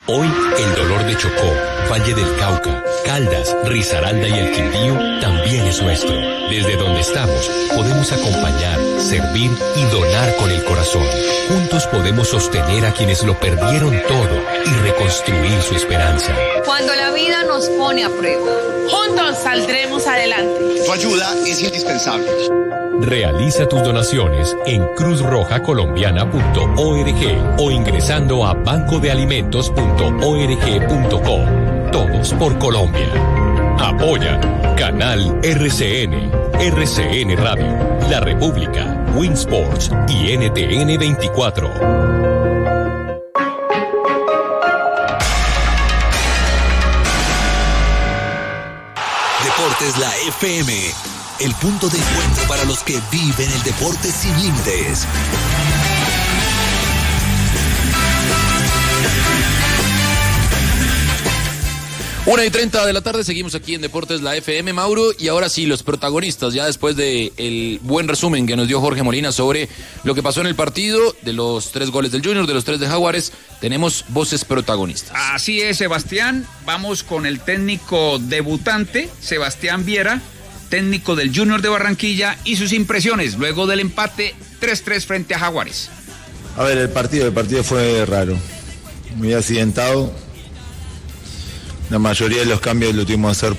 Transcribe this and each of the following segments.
Hoy, el dolor de Chocó, Valle del Cauca, Caldas, Risaralda y el Quindío también es nuestro. Desde donde estamos, podemos acompañar, servir y donar con el corazón. Juntos podemos sostener a quienes lo perdieron todo y reconstruir su esperanza. Cuando la vida nos pone a prueba, juntos saldremos adelante. Tu ayuda es indispensable. Realiza tus donaciones en cruzrojacolombiana.org o ingresando a bancodealimentos.org.co. Todos por Colombia. Apoya Canal RCN, RCN Radio, La República, Winsports y NTN 24. Deportes La FM, el punto de encuentro para los que viven el deporte sin límites. Una y 30 de la tarde, seguimos aquí en Deportes La FM, Mauro, y ahora sí, los protagonistas, ya después de el buen resumen que nos dio Jorge Molina sobre lo que pasó en el partido, de los 3 goles del Junior, de los 3 de Jaguares, tenemos voces protagonistas. Así es, Sebastián, vamos con el técnico debutante, Sebastián Viera, técnico del Junior de Barranquilla, y sus impresiones luego del empate 3-3 frente a Jaguares. A ver, el partido fue raro, muy accidentado. La mayoría de los cambios lo tuvimos que hacer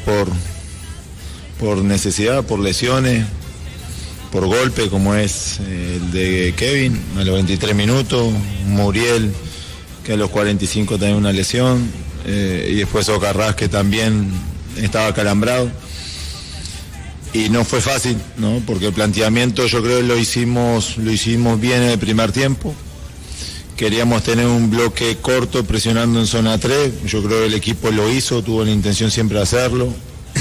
por necesidad, por lesiones, por golpe, como es el de Kevin a los 23 minutos, Muriel, que a los 45 tenía una lesión, y después Ocarrás, que también estaba acalambrado. Y no fue fácil, ¿no? Porque el planteamiento yo creo que lo hicimos bien en el primer tiempo. Queríamos tener un bloque corto presionando en zona 3, yo creo que el equipo lo hizo, tuvo la intención siempre de hacerlo.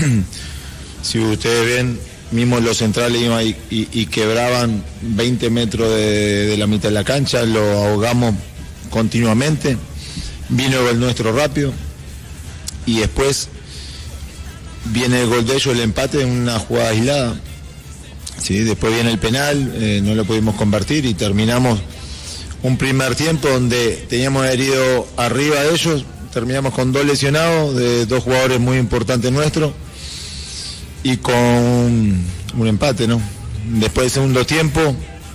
Si ustedes ven, mismo los centrales iban y quebraban 20 metros de la mitad de la cancha, lo ahogamos continuamente, vino el gol nuestro rápido y después viene el gol de ellos, el empate en una jugada aislada. ¿Sí? Después viene el penal, no lo pudimos convertir y terminamos un primer tiempo donde teníamos herido arriba de ellos, terminamos con 2 lesionados de 2 jugadores muy importantes nuestros y con un empate, ¿no? Después del segundo tiempo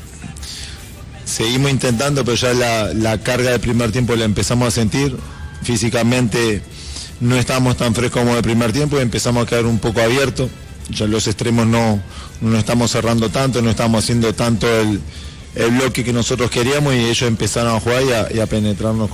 seguimos intentando, pero ya la carga del primer tiempo la empezamos a sentir. Físicamente no estábamos tan frescos como el primer tiempo y empezamos a quedar un poco abiertos. Ya los extremos no estamos cerrando tanto, no estamos haciendo tanto el bloque que nosotros queríamos y ellos empezaron a jugar y a penetrarnos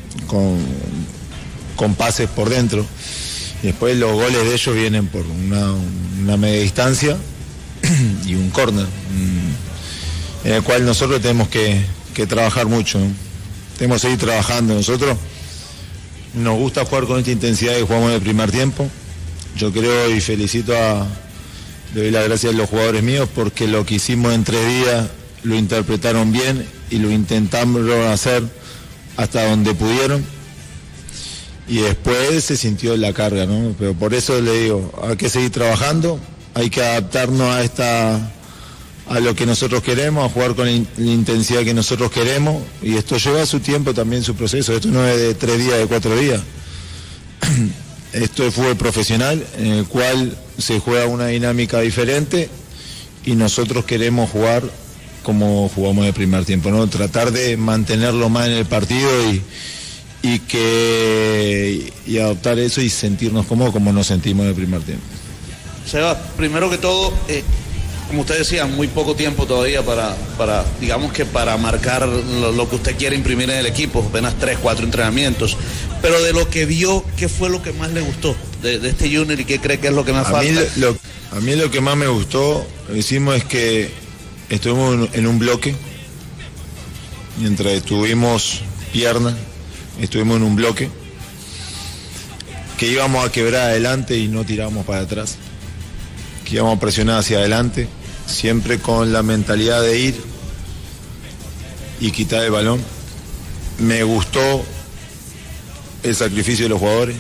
con pases por dentro. Y después los goles de ellos vienen por una media distancia y un córner, en el cual nosotros tenemos que trabajar mucho, ¿no? Tenemos que seguir trabajando. Nosotros nos gusta jugar con esta intensidad que jugamos en el primer tiempo. Yo creo y felicito le doy las gracias a los jugadores míos porque lo que hicimos en 3 días lo interpretaron bien y lo intentaron hacer hasta donde pudieron y después se sintió la carga, ¿no? Pero por eso le digo, hay que seguir trabajando, hay que adaptarnos a lo que nosotros queremos, a jugar con la intensidad que nosotros queremos y esto lleva su tiempo también, su proceso. Esto no es de 3 días, de 4 días. Esto es fútbol profesional en el cual se juega una dinámica diferente y nosotros queremos jugar como jugamos en el primer tiempo, ¿no? Tratar de mantenerlo más en el partido y adoptar eso y sentirnos cómodos como nos sentimos en el primer tiempo. Seba, primero que todo, como usted decía, muy poco tiempo todavía para digamos que para marcar lo que usted quiere imprimir en el equipo, apenas 3-4 entrenamientos, pero de lo que vio, ¿qué fue lo que más le gustó de este Junior y qué cree que es lo que más falta? A mí lo que más me gustó, lo que hicimos es que estuvimos en un bloque, mientras estuvimos pierna, estuvimos en un bloque, que íbamos a quebrar adelante y no tirábamos para atrás, que íbamos a presionar hacia adelante, siempre con la mentalidad de ir y quitar el balón. Me gustó el sacrificio de los jugadores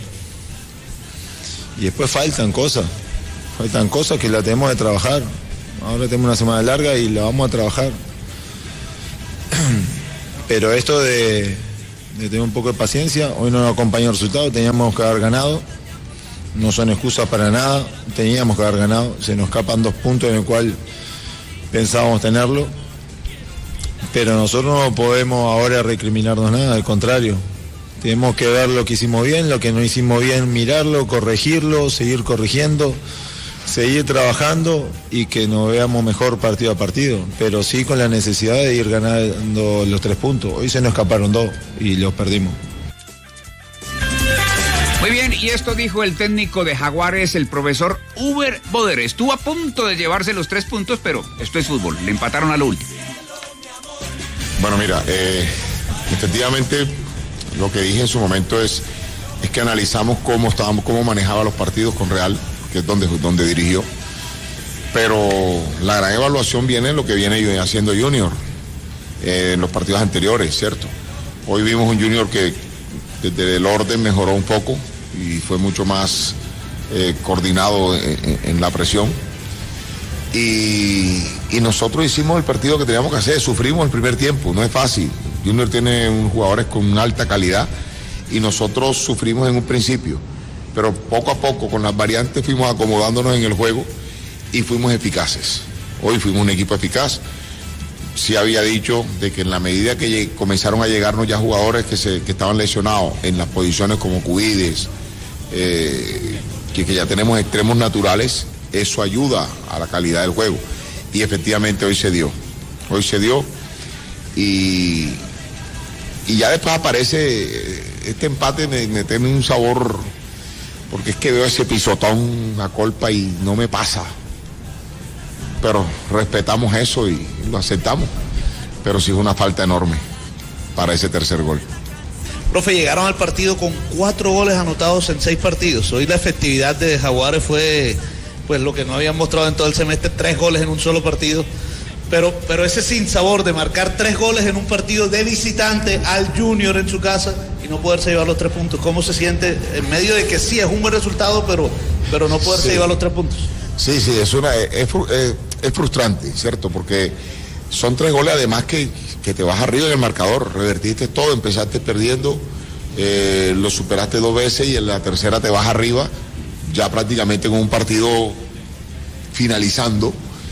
y después faltan cosas que las tenemos que trabajar. Ahora tenemos una semana larga y la vamos a trabajar. Pero esto de de tener un poco de paciencia. Hoy no nos acompañó el resultado, teníamos que haber ganado. No son excusas para nada, teníamos que haber ganado. Se nos escapan 2 puntos en el cual pensábamos tenerlo. Pero nosotros no podemos ahora recriminarnos nada, al contrario. Tenemos que ver lo que hicimos bien, lo que no hicimos bien, mirarlo, corregirlo, seguir corrigiendo, seguir trabajando y que nos veamos mejor partido a partido, pero sí con la necesidad de ir ganando los 3 puntos. Hoy se nos escaparon 2 y los perdimos. Muy bien, y esto dijo el técnico de Jaguares, el profesor Uber Boder. Estuvo a punto de llevarse los 3 puntos, pero esto es fútbol, le empataron a lo último. Bueno, mira, efectivamente lo que dije en su momento es que analizamos cómo manejaba los partidos con Real, que es donde dirigió, pero la gran evaluación viene en lo que viene haciendo Junior en los partidos anteriores, ¿cierto? Hoy vimos un Junior que desde el orden mejoró un poco y fue mucho más coordinado en la presión. Y nosotros hicimos el partido que teníamos que hacer, sufrimos el primer tiempo, no es fácil. Junior tiene jugadores con alta calidad y nosotros sufrimos en un principio, pero poco a poco con las variantes fuimos acomodándonos en el juego y fuimos eficaces. Hoy fuimos un equipo eficaz. Sí había dicho de que en la medida que comenzaron a llegarnos ya jugadores que estaban lesionados en las posiciones como Cuides, que ya tenemos extremos naturales, eso ayuda a la calidad del juego. Y efectivamente hoy se dio y ya después aparece este empate, me tiene un sabor, porque es que veo ese pisotón a Colpa y no me pasa, pero respetamos eso y lo aceptamos, pero sí es una falta enorme para ese tercer gol. Profe, llegaron al partido con 4 goles anotados en 6 partidos. Hoy la efectividad de Jaguares fue pues lo que no habían mostrado en todo el semestre, 3 goles en un solo partido. Pero ese sinsabor de marcar 3 goles en un partido de visitante al Junior en su casa y no poderse llevar los 3 puntos, ¿cómo se siente en medio de que sí es un buen resultado, pero no poderse llevar los 3 puntos? Sí, es frustrante, ¿cierto? Porque son 3 goles además que te vas arriba en el marcador, revertiste todo, empezaste perdiendo, lo superaste 2 veces y en la tercera te vas arriba, ya prácticamente con un partido finalizando.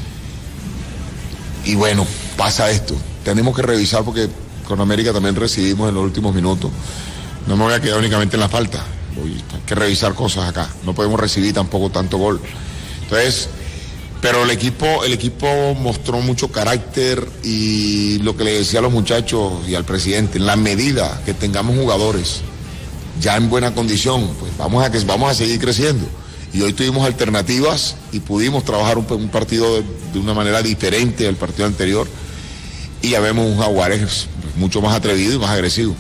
Y bueno, pasa esto. Tenemos que revisar porque con América también recibimos en los últimos minutos. No me voy a quedar únicamente en la falta. Hay que revisar cosas acá. No podemos recibir tampoco tanto gol. Entonces, pero el equipo mostró mucho carácter y lo que le decía a los muchachos y al presidente, en la medida que tengamos jugadores ya en buena condición, pues vamos a seguir creciendo. Y hoy tuvimos alternativas y pudimos trabajar un partido de una manera diferente al partido anterior. Y ya vemos un Jaguares mucho más atrevido y más agresivo.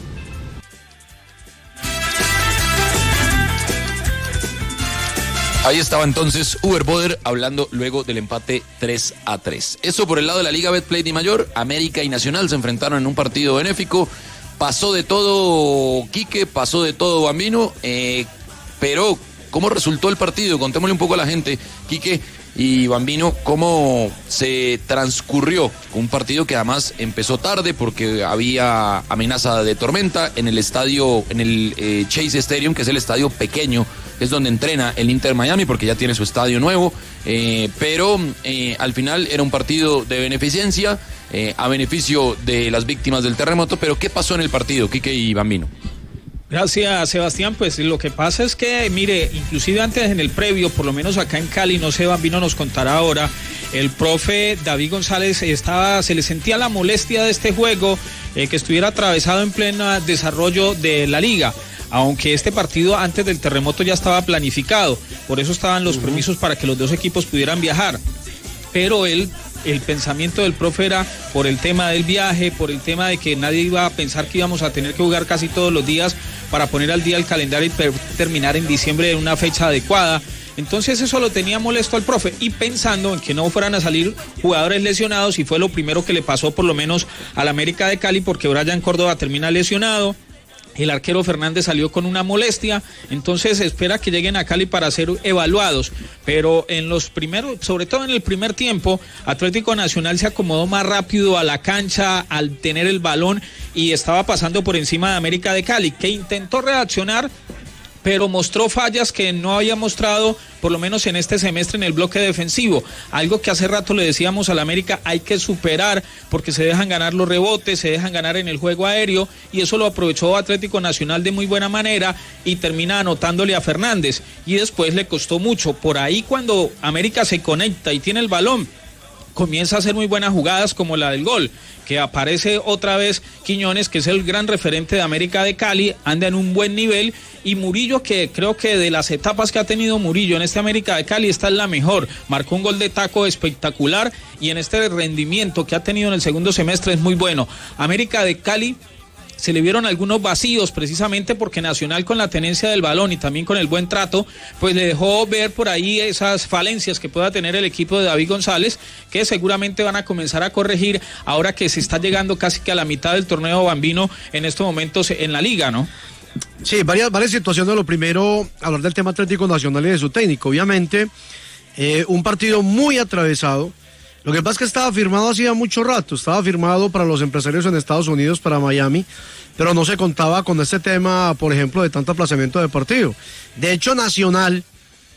Ahí estaba entonces Uber Boder hablando luego del empate 3-3. Eso por el lado de la Liga Betplay de Mayor. América y Nacional se enfrentaron en un partido benéfico. Pasó de todo Quique, pasó de todo Bambino, pero ¿cómo resultó el partido? Contémosle un poco a la gente, Quique y Bambino, cómo se transcurrió un partido que además empezó tarde porque había amenaza de tormenta en el estadio, en el Chase Stadium, que es el estadio pequeño, es donde entrena el Inter Miami porque ya tiene su estadio nuevo, pero al final era un partido de beneficencia, a beneficio de las víctimas del terremoto. Pero ¿qué pasó en el partido, Quique y Bambino? Gracias, Sebastián. Pues lo que pasa es que, mire, inclusive antes en el previo, por lo menos acá en Cali, no sé, Bambino nos contará ahora, el profe David González se le sentía la molestia de este juego, que estuviera atravesado en pleno desarrollo de la liga, aunque este partido antes del terremoto ya estaba planificado, por eso estaban los permisos para que los 2 equipos pudieran viajar, pero el pensamiento del profe era por el tema del viaje, por el tema de que nadie iba a pensar que íbamos a tener que jugar casi todos los días para poner al día el calendario y terminar en diciembre en una fecha adecuada. Entonces eso lo tenía molesto al profe y pensando en que no fueran a salir jugadores lesionados, y fue lo primero que le pasó por lo menos al América de Cali, porque Brian Córdoba termina lesionado. El arquero Fernández salió con una molestia, entonces se espera que lleguen a Cali para ser evaluados, pero en los primeros, sobre todo en el primer tiempo, Atlético Nacional se acomodó más rápido a la cancha al tener el balón y estaba pasando por encima de América de Cali, que intentó reaccionar, pero mostró fallas que no había mostrado, por lo menos en este semestre, en el bloque defensivo. Algo que hace rato le decíamos al América, hay que superar, porque se dejan ganar los rebotes, se dejan ganar en el juego aéreo, y eso lo aprovechó Atlético Nacional de muy buena manera, y termina anotándole a Fernández, y después le costó mucho. Por ahí cuando América se conecta y tiene el balón, comienza a hacer muy buenas jugadas como la del gol, que aparece otra vez Quiñones, que es el gran referente de América de Cali, anda en un buen nivel, y Murillo, que creo que de las etapas que ha tenido Murillo en este América de Cali, esta es la mejor, marcó un gol de taco espectacular, y en este rendimiento que ha tenido en el segundo semestre es muy bueno. América de Cali se le vieron algunos vacíos precisamente porque Nacional, con la tenencia del balón y también con el buen trato, pues le dejó ver por ahí esas falencias que pueda tener el equipo de David González, que seguramente van a comenzar a corregir ahora que se está llegando casi que a la mitad del torneo bambino en estos momentos en la liga, ¿no? Sí, varias situaciones. Lo primero, hablar del tema Atlético Nacional y de su técnico. Obviamente, un partido muy atravesado. Lo que pasa es que estaba firmado hacía mucho rato, estaba firmado para los empresarios en Estados Unidos, para Miami, pero no se contaba con este tema, por ejemplo, de tanto aplazamiento de partido. De hecho, Nacional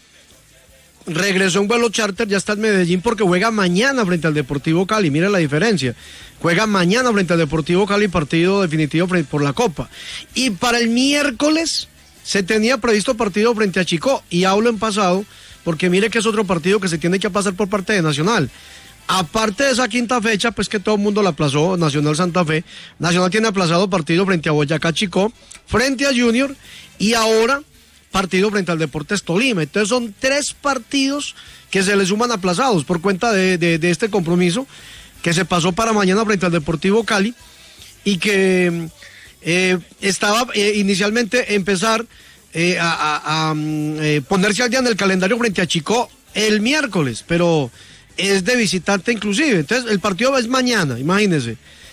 regresó en vuelo charter, ya está en Medellín, porque juega mañana frente al Deportivo Cali. Mira la diferencia, juega mañana frente al Deportivo Cali, partido definitivo por la Copa. Y para el miércoles se tenía previsto partido frente a Chicó, y hablo en pasado, porque mire que es otro partido que se tiene que pasar por parte de Nacional. Aparte de esa quinta fecha, pues que todo el mundo la aplazó, Nacional Santa Fe, Nacional tiene aplazado partido frente a Boyacá Chicó, frente a Junior, y ahora partido frente al Deportes Tolima. Entonces son 3 partidos que se le suman aplazados por cuenta de este compromiso que se pasó para mañana frente al Deportivo Cali, y que estaba inicialmente empezar a ponerse al día en el calendario frente a Chicó el miércoles, pero es de visitante inclusive. Entonces el partido es mañana, imagínense.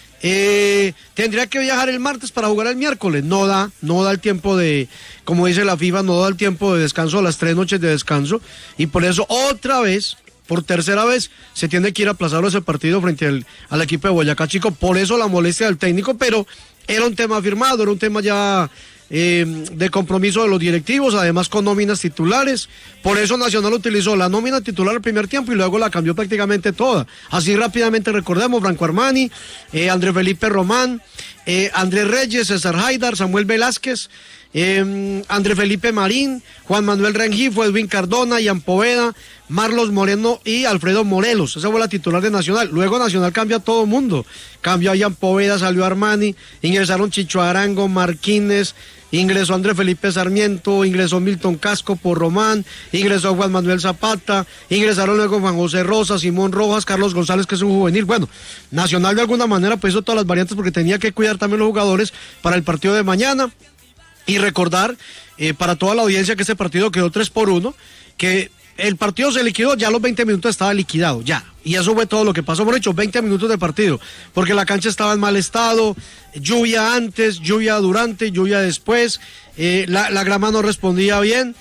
Tendría que viajar el martes para jugar el miércoles. No da el tiempo de, como dice la FIFA, no da el tiempo de descanso, las 3 noches de descanso, y por eso otra vez, por tercera vez, se tiene que ir a aplazar ese partido frente al equipo de Boyacá Chico. Por eso la molestia del técnico, pero era un tema firmado, era un tema ya de compromiso de los directivos, además con nóminas titulares. Por eso Nacional utilizó la nómina titular al primer tiempo y luego la cambió prácticamente toda. Así rápidamente recordemos: Franco Armani, André Felipe Román, Andrés Reyes, César Haidar, Samuel Velázquez, André Felipe Marín, Juan Manuel Rengifo, Edwin Cardona, Ian Poveda, Marlos Moreno y Alfredo Morelos. Esa fue la titular de Nacional. Luego Nacional cambia a todo el mundo. Cambió a Ian Poveda, salió Armani, ingresaron Chicho Arango, Marquínez, ingresó André Felipe Sarmiento, ingresó Milton Casco por Román, ingresó Juan Manuel Zapata, ingresaron luego Juan José Rosa, Simón Rojas, Carlos González, que es un juvenil. Bueno, Nacional de alguna manera pues hizo todas las variantes porque tenía que cuidar también los jugadores para el partido de mañana. Y recordar para toda la audiencia que este partido quedó 3-1, que el partido se liquidó, ya a los 20 minutos estaba liquidado, ya. Y eso fue todo lo que pasó, por hecho, 20 minutos de partido, porque la cancha estaba en mal estado, lluvia antes, lluvia durante, lluvia después, la grama no respondía bien.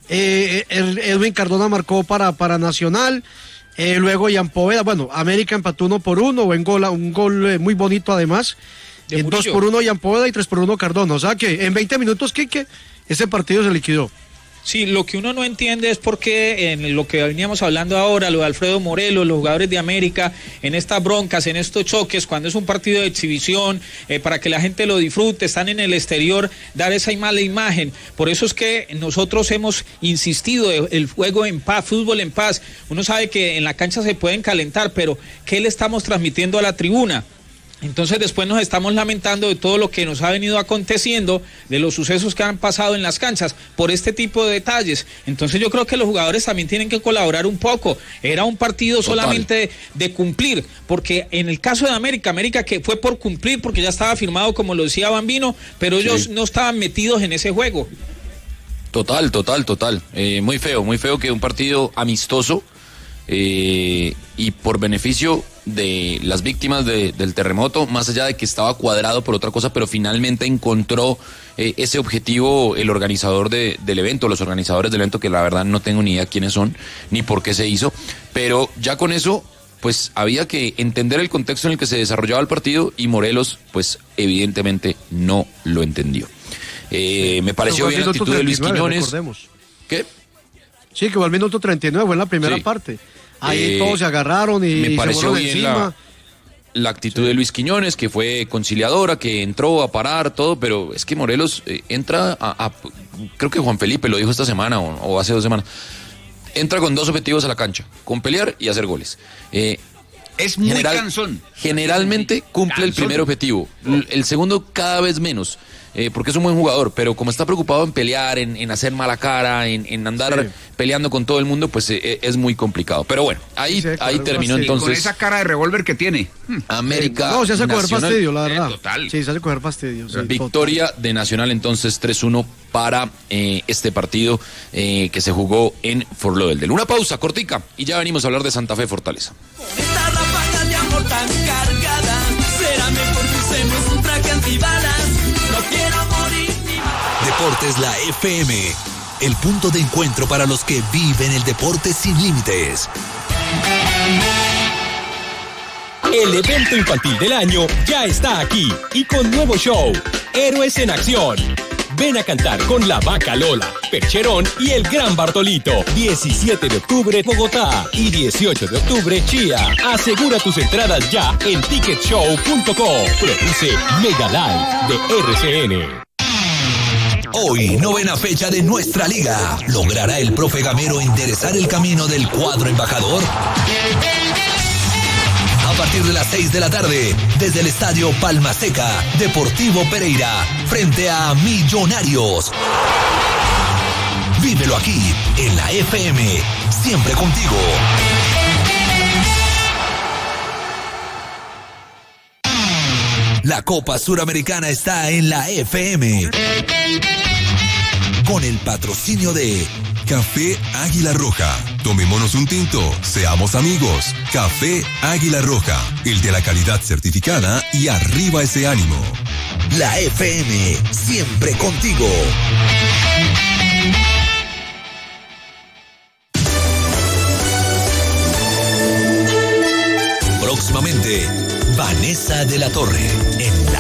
Edwin Cardona marcó para Nacional, luego Ian Poveda, bueno, América empató 1-1, un gol muy bonito además. 2-1 Ian Poveda y 3-1 Cardona. O sea que en 20 minutos, Quique, ese partido se liquidó. Sí, lo que uno no entiende es por qué en lo que veníamos hablando ahora, lo de Alfredo Morelos, los jugadores de América, en estas broncas, en estos choques, cuando es un partido de exhibición, para que la gente lo disfrute, están en el exterior, dar esa mala imagen. Por eso es que nosotros hemos insistido, el juego en paz, fútbol en paz. Uno sabe que en la cancha se pueden calentar, pero ¿qué le estamos transmitiendo a la tribuna? Entonces después nos estamos lamentando de todo lo que nos ha venido aconteciendo, de los sucesos que han pasado en las canchas, por este tipo de detalles. Entonces yo creo que los jugadores también tienen que colaborar un poco. Era un partido solamente de cumplir, porque en el caso de América que fue por cumplir, porque ya estaba firmado, como lo decía Bambino, pero ellos no estaban metidos en ese juego. Total. Muy feo que un partido amistoso y por beneficio de las víctimas del terremoto, más allá de que estaba cuadrado por otra cosa, pero finalmente encontró ese objetivo el organizador del evento, los organizadores del evento, que la verdad no tengo ni idea quiénes son, ni por qué se hizo, pero ya con eso, pues había que entender el contexto en el que se desarrollaba el partido y Morelos, pues evidentemente no lo entendió. Me pareció bien la actitud de Luis Quiñones. Recordemos. ¿Qué? Sí, que fue al minuto 39, fue en la primera parte. Ahí todos se agarraron y me pareció se fueron bien encima. La actitud de Luis Quiñones, que fue conciliadora, que entró a parar todo, pero es que Morelos entra creo que Juan Felipe lo dijo esta semana o hace 2 semanas, entra con 2 objetivos a la cancha, con pelear y hacer goles. Es muy cansón. Generalmente cumple el primer objetivo, el segundo cada vez menos. Porque es un buen jugador, pero como está preocupado en pelear, en hacer mala cara, en andar peleando con todo el mundo, pues es muy complicado. Pero bueno, ahí terminó entonces. Con esa cara de revólver que tiene. América No, se hace coger Nacional. fastidio, la verdad. Total. Sí, se hace coger fastidio. Sí, Victoria de Nacional entonces 3-1 para este partido que se jugó en Fort Lauderdale. Una pausa cortica y ya venimos a hablar de Santa Fe Fortaleza. Esta ráfaga de amor tan cargada, será mejor que usemos un traje antibalas. No quiero morir. Deportes La FM, el punto de encuentro para los que viven el deporte sin límites. El evento infantil del año ya está aquí y con nuevo show, Héroes en Acción. Ven a cantar con La Vaca Lola, Percherón y el Gran Bartolito. 17 de octubre, Bogotá. Y 18 de octubre, Chía. Asegura tus entradas ya en ticketshow.com. Produce Mega Live de RCN. Hoy, 9ª fecha de nuestra liga. ¿Logrará el profe Gamero enderezar el camino del cuadro embajador? A partir de las 6 de la tarde, desde el estadio Palma Seca, Deportivo Pereira, frente a Millonarios. Vívelo aquí, en la FM, siempre contigo. La Copa Suramericana está en la FM. Con el patrocinio de Café Águila Roja. Tomémonos un tinto, seamos amigos. Café Águila Roja, el de la calidad certificada y arriba ese ánimo. La FM, siempre contigo. Próximamente, Vanessa de la Torre en la